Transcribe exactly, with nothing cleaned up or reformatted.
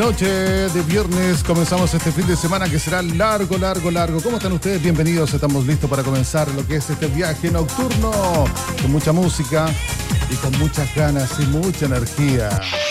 Noche de viernes, comenzamos este fin de semana que será largo, largo, largo. ¿Cómo están ustedes? Bienvenidos, estamos listos para comenzar lo que es este viaje nocturno, con mucha música y con muchas ganas y mucha energía.